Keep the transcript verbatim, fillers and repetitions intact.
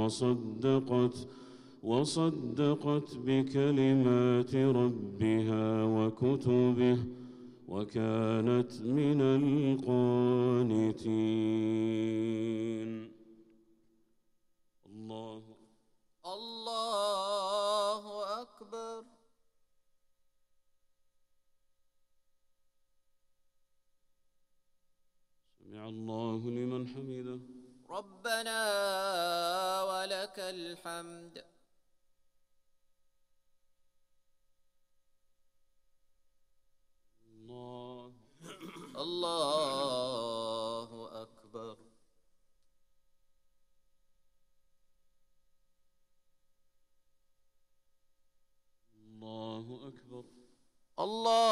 وصدقت وصدقت بكلمات ربها وكتبه وكانت من القانتين. الله الله أكبر. سمع الله لمن حمده. ربنا ولك الحمد. الله الله أكبر. الله أكبر. الله